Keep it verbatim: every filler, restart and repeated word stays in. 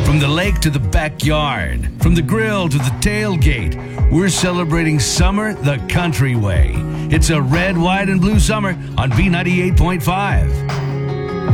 From the lake to the backyard, from the grill to the tailgate, we're celebrating summer the country way. It's a red, white, and blue summer on B ninety-eight point five.